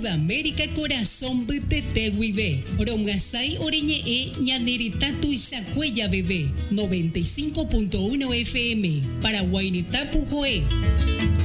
Sudamérica Corazón Betete Huive. Rongasai Oreñe Ñaneritatu Isacuella Bebé. 95.1 FM. Paraguainita Pujoe.